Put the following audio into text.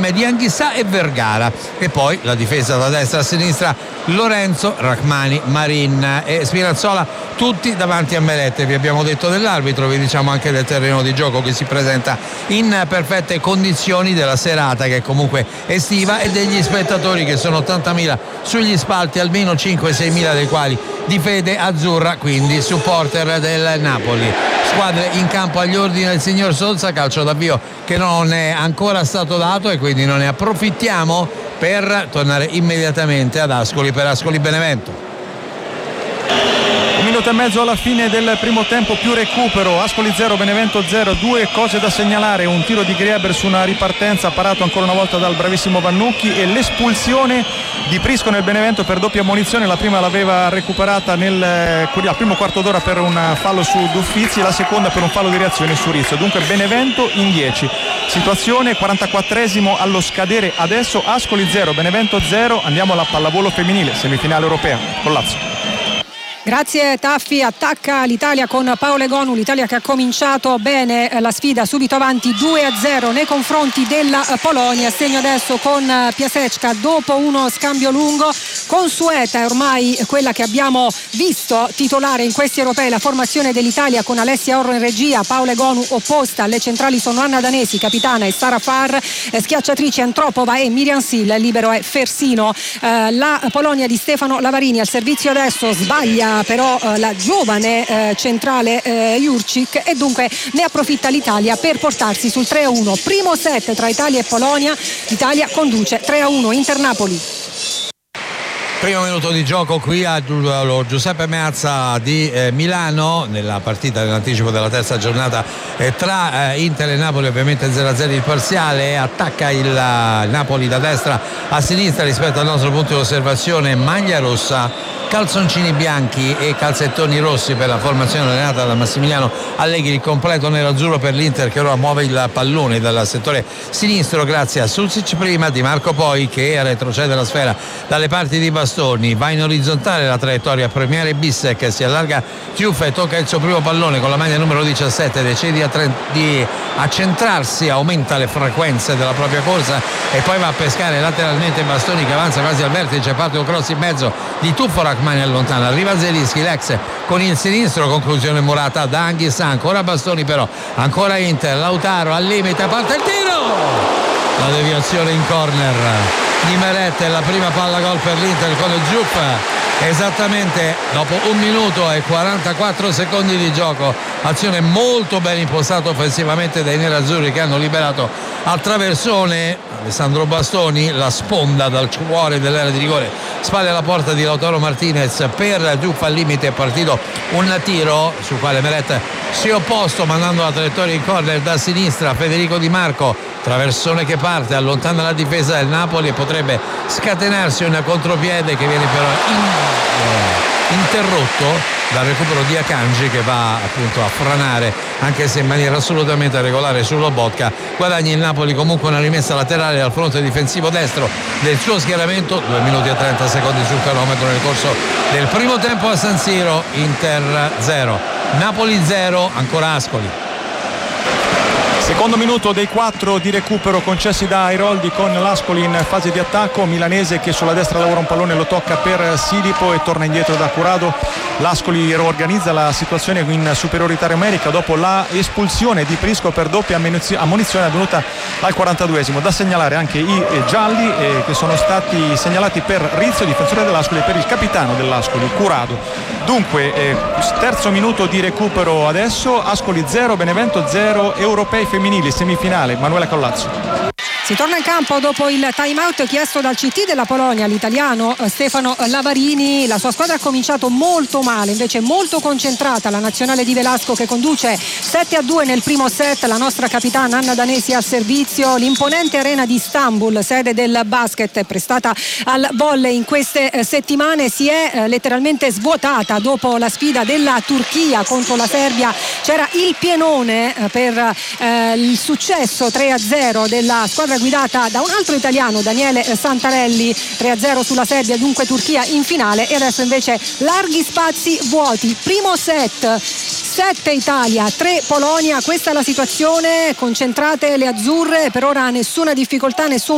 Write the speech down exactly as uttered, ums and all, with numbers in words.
insieme di Anghissà e Vergara, e poi la difesa da destra a sinistra Lorenzo, Rachmani, Marin e Spinazzola, tutti davanti a Meret. Vi abbiamo detto dell'arbitro, vi diciamo anche del terreno di gioco che si presenta in perfette condizioni, della serata che è comunque estiva e degli spettatori che sono ottantamila sugli spalti, almeno cinque sei mila dei quali di fede azzurra, quindi supporter del Napoli. Squadre in campo agli ordini del signor Solza, calcio d'avvio che non è ancora stato dato e quindi non ne approfittiamo per tornare immediatamente ad Ascoli per Ascoli Benevento. Un minuto e mezzo alla fine del primo tempo più recupero, Ascoli zero Benevento zero. Due cose da segnalare: un tiro di Grieber su una ripartenza parato ancora una volta dal bravissimo Vannucchi e l'espulsione di Prisco nel Benevento per doppia ammonizione. La prima l'aveva recuperata nel al primo quarto d'ora per un fallo su Duffizi, la seconda per un fallo di reazione su Rizzo. Dunque Benevento in dieci. Situazione quarantaquattresimo allo scadere adesso, Ascoli zero Benevento zero. Andiamo alla pallavolo femminile, semifinale europea con Lazio. Grazie Taffi, attacca l'Italia con Paolo Egonu, l'Italia che ha cominciato bene la sfida, subito avanti due a zero nei confronti della Polonia. Segno adesso con Piasecka dopo uno scambio lungo. Consueta è ormai quella che abbiamo visto titolare in questi europei, la formazione dell'Italia con Alessia Orro in regia, Paolo Egonu opposta, le centrali sono Anna Danesi, capitana, e Sara Farr, schiacciatrici Antropova e Miriam Sil, libero è Fersino. Eh, la Polonia di Stefano Lavarini al servizio adesso, sbaglia però eh, la giovane eh, centrale eh, Jurčić, e dunque ne approfitta l'Italia per portarsi sul tre a uno. Primo set tra Italia e Polonia, l'Italia conduce tre a uno. Inter Napoli. Primo minuto di gioco qui a Giuseppe Meazza di eh, Milano, nella partita dell'anticipo della terza giornata eh, tra eh, Inter e Napoli, ovviamente zero a zero il parziale. Attacca il, il Napoli da destra a sinistra rispetto al nostro punto di osservazione, maglia rossa, calzoncini bianchi e calzettoni rossi per la formazione allenata da Massimiliano Allegri, il completo nero-azzurro per l'Inter che ora muove il pallone dal settore sinistro grazie a Susic prima, Di Marco poi che retrocede la sfera dalle parti di Bastoni, va in orizzontale la traiettoria, premiere Bissek, si allarga Tiuffa e tocca il suo primo pallone con la maglia numero diciassette, decide di, attre- di accentrarsi, aumenta le frequenze della propria corsa e poi va a pescare lateralmente Bastoni che avanza quasi al vertice, parte un cross in mezzo di Tuffo, Rachmani allontana, arriva Zelinski, l'ex con il sinistro, conclusione murata da Anghissà, ancora Bastoni però, ancora Inter, Lautaro al limite, parte il tiro, la deviazione in corner di Meret, la prima palla gol per l'Inter con il Giuff esattamente dopo un minuto e quarantaquattro secondi di gioco. Azione molto ben impostata offensivamente dai nerazzurri che hanno liberato al traversone Alessandro Bastoni, la sponda dal cuore dell'area di rigore, spalle alla porta di Lautaro Martinez per Giuff al limite. È partito un tiro sul quale Meret si è opposto mandando la traiettoria in corner da sinistra. Federico Di Marco, traversone che parte, allontana la difesa del Napoli e potrebbe scatenarsi un contropiede che viene però in, eh, interrotto dal recupero di Akanji che va appunto a franare, anche se in maniera assolutamente regolare, sullo Botka. Guadagna il Napoli comunque una rimessa laterale dal fronte difensivo destro del suo schieramento. Due minuti e trenta secondi sul cronometro nel corso del primo tempo a San Siro. Inter zero Napoli zero, ancora Ascoli. Secondo minuto dei quattro di recupero concessi da Airoldi con l'Ascoli in fase di attacco. Milanese che sulla destra lavora un pallone, lo tocca per Silipo e torna indietro da Curado. L'Ascoli riorganizza la situazione in superiorità numerica dopo la espulsione di Prisco per doppia ammonizione avvenuta al quarantaduesimo. Da segnalare anche i gialli eh, che sono stati segnalati per Rizzo, difensore dell'Ascoli, e per il capitano dell'Ascoli, Curado. Dunque eh, terzo minuto di recupero adesso, Ascoli zero Benevento zero, europei femminili semifinale. Manuela Collazzo. Si torna in campo dopo il time out chiesto dal C T della Polonia, l'italiano Stefano Lavarini. La sua squadra ha cominciato molto male, invece molto concentrata la nazionale di Velasco che conduce sette a due nel primo set. La nostra capitana Anna Danesi al servizio. L'imponente arena di Istanbul, sede del basket prestata al volley in queste settimane, si è eh, letteralmente svuotata dopo la sfida della Turchia contro la Serbia. C'era il pienone eh, per eh, il successo tre a zero della squadra guidata da un altro italiano, Daniele Santarelli. Tre a zero sulla Serbia, dunque Turchia in finale. E adesso invece larghi spazi vuoti. Primo set, sette Italia, tre Polonia. Questa è la situazione, concentrate le azzurre, per ora nessuna difficoltà, nessun